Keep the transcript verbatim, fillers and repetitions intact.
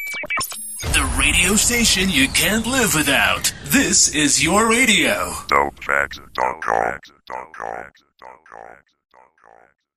The radio station you can't live without. This is your radio. Dope facts dot com.